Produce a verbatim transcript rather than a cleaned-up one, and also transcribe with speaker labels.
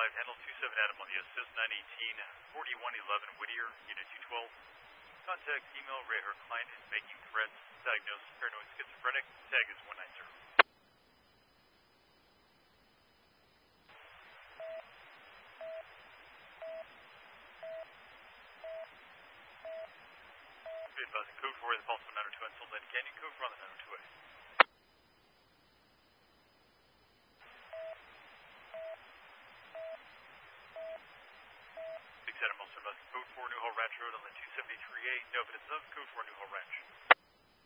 Speaker 1: five, handle two seven Adam on the assist nine eighteen, forty-one eleven Whittier, unit two twelve. Contact female, Ray, her client is making threats. Diagnosed paranoid schizophrenic. Tag is one nine zero. Be advising code four, the pulse one nine two on Salt Canyon, code four on the nine oh two A. Adam also advising code four, Newhall Ranch Road on the two seventy-three A. No evidence of code four, Newhall Ranch.